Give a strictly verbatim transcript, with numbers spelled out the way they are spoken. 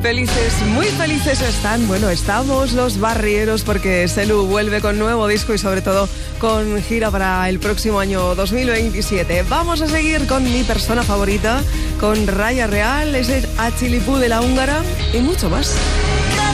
Felices, muy felices están, bueno, estamos los barrieros porque Selu vuelve con nuevo disco y sobre todo con gira para el próximo año dos mil veintisiete. Vamos a seguir con mi persona favorita, con Raya Real, ese Achilipú de la húngara y mucho más.